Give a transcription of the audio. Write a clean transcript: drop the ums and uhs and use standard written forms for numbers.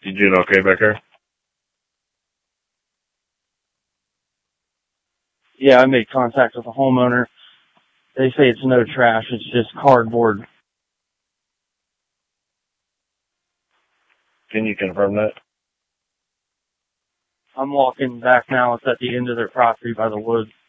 You doing okay back there? Yeah, I made contact with the homeowner. They say it's no trash, it's just cardboard. Can you confirm that? I'm walking back now. It's at the end of their property by the woods.